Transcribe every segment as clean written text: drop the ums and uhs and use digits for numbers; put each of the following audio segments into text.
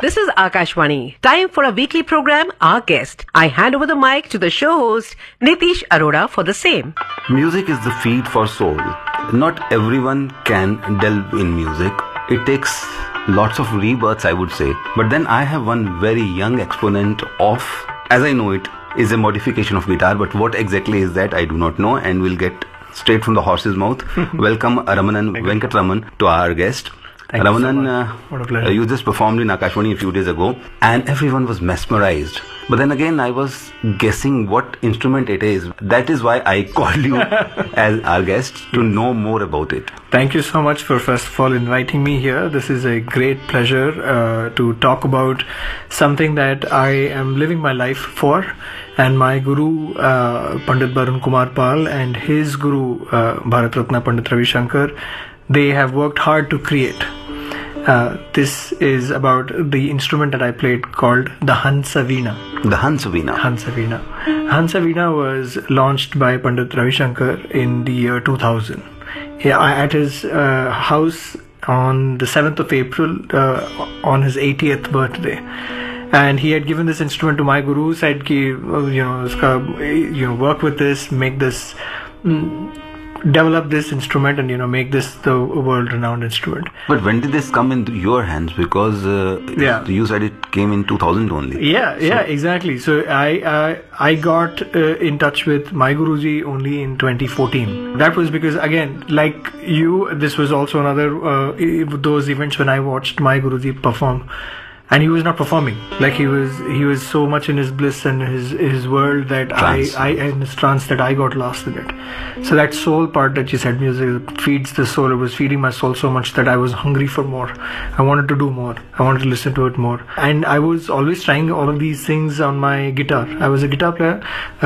This is Akashvani. Time for a weekly program, Our Guest. I hand over the mic to the show host, Nitish Arora, for the same. Music is the feed for soul. Not everyone can delve in music. It takes lots of rebirths, I would say. But then I have one very young exponent of, as I know it, is a modification of guitar. But what exactly is that, I do not know. And we'll get straight from the horse's mouth. Welcome Ramanan Venkatraman to our guest. Ramanan, what a pleasure. You just performed in Akashvani a few days ago and everyone was mesmerized. But then again, I was guessing what instrument it is. That is why I called you as our guest to know more about it. Thank you so much for first of all inviting me here. This is a great pleasure to talk about something that I am living my life for. And my guru, Pandit Barun Kumar Pal, and his guru, Bharat Ratna Pandit Ravi Shankar, they have worked hard to create. This is about the instrument that I played called the Hansa Veena. The Hansa Veena. Hansa Veena. Hansa Veena was launched by Pandit Ravi Shankar in the year 2000. At his house on the 7th of April on his 80th birthday. And he had given this instrument to my guru, said ki, work with this, make this, develop this instrument and make this the world-renowned instrument. But when did this come into your hands? Because you said it came in 2000 only. Yeah, exactly. So I got in touch with my Guruji only in 2014. That was because, again, like you, this was also another those events when I watched my Guruji perform. And he was not performing. Like he was so much in his bliss and his world that I in his trance that I got lost in it. So that soul part that you said, music feeds the soul. It was feeding my soul so much that I was hungry for more. I wanted to do more. I wanted to listen to it more. And I was always trying all of these things on my guitar. I was a guitar player,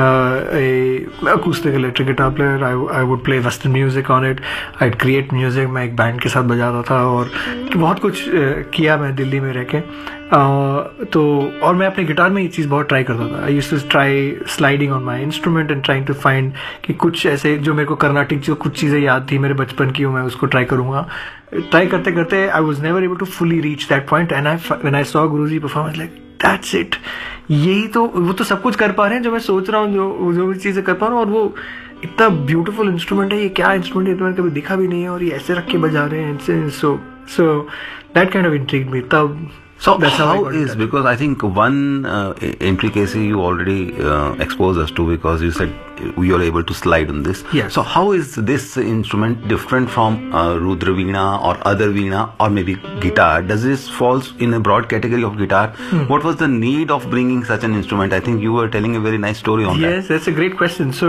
a acoustic electric guitar player. I would play Western music on it. I'd create music. मैं एक band के साथ बजाता था और बहुत कुछ किया मैं दिल्ली में रह के. तो और मैं अपने गिटार में ये चीज़ बहुत ट्राई करता था. I used to try sliding on my instrument and trying to find कि कुछ ऐसे जो मेरे को कर्नाटिक जो कुछ चीज़ें याद थी मेरे बचपन की, मैं उसको ट्राई करूँगा. ट्राई करते करते I was never able to fully reach that point and when I saw Guruji performance like that's it. यही तो वो तो सब कुछ कर पा रहे हैं जो मैं सोच रहा हूँ, जो भी चीज़ें कर पा रहा हूँ. और वो इतना ब्यूटीफुल इंस्ट्रूमेंट है. ये क्या इंस्ट्रूमेंट है, मैंने कभी दिखा भी नहीं है और ये ऐसे रख के बजा रहे हैं. So that kind of intrigued मी. तब So how is, because I think one intricacy you already exposed us to, because you said we are able to slide on this. Yes. So how is this instrument different from Rudra Veena or other Veena or maybe guitar? Does this falls in a broad category of guitar? What was the need of bringing such an instrument? I think you were telling a very nice story on that. Yes, that's a great question. So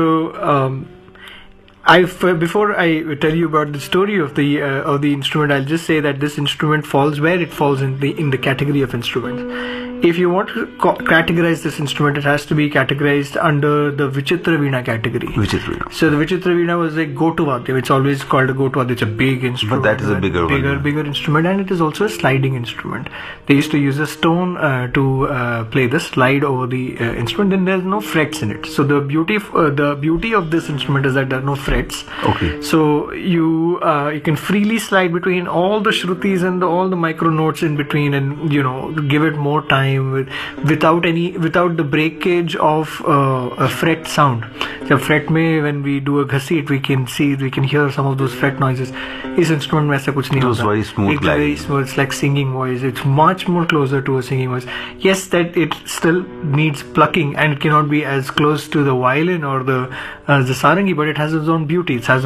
before I tell you about the story of the instrument, I'll just say that this instrument falls where it falls in the category of instruments. If you want to categorize this instrument, it has to be categorized under the Vichitra Veena category. Vichitra Veena. So the Vichitra Veena was a go-to vaadya. It's always called a go-to vaadya. It's a big instrument. But that is a bigger instrument, and it is also a sliding instrument. They used to use a stone to play the slide over the instrument. Then there's no frets in it. So the beauty of this instrument is that there are no frets. Okay. So you can freely slide between all the shrutis and all the micro notes in between, and give it more time without the breakage of a fret sound. So fret में when we do a ghaseet, we can hear some of those fret noises. This instrument में ऐसा कुछ नहीं होता. It was very smooth. It's very smooth. It's like singing voice. It's much more closer to a singing voice. Yes, that it still needs plucking and it cannot be as close to the violin or the sarangi, but it has its own beauty. It has